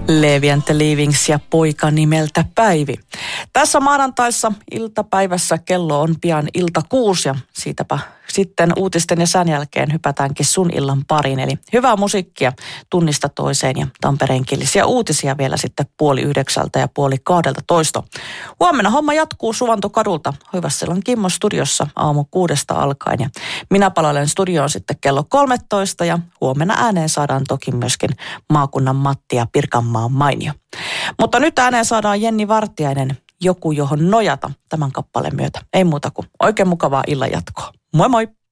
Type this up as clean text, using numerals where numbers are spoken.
Levi and the Leavings ja poika nimeltä Päivi. Tässä maanantaissa iltapäivässä kello on pian ilta 6 ja siitäpä sitten uutisten ja sään jälkeen hypätäänkin sun illan pariin. Eli hyvää musiikkia tunnista toiseen ja tampereenkielisiä uutisia vielä sitten 8:30 ja 11:30. Huomenna homma jatkuu Suvantokadulta Hoivassillan Kimmo studiossa aamu 6 alkaen ja minä palailen studioon sitten kello 13 ja huomenna ääneen saadaan toki myöskin maakunnan Matti ja Pirkanmaan Mainio. Mutta nyt ääneen saadaan Jenni Vartiainen, Joku johon nojata tämän kappaleen myötä. Ei muuta kuin oikein mukavaa illan jatkoa. Moi moi!